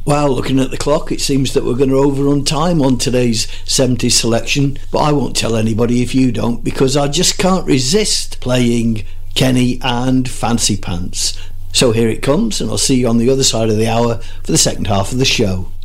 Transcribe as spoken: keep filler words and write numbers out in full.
Well, looking at the clock, it seems that we're going to overrun time on today's seventies selection, but I won't tell anybody if you don't, because I just can't resist playing Kenny and Fancy Pants. So here it comes, and I'll see you on the other side of the hour for the second half of the show.